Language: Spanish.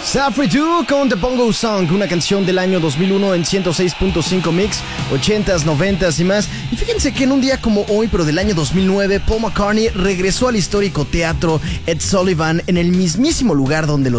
Safri 2 con The Bongo Song, una canción del año 2001 en 106.5 Mix, 80s, 90s y más. Y fíjense que en un día como hoy, pero del año 2009, Paul McCartney regresó al histórico teatro Ed Sullivan en el mismísimo lugar donde los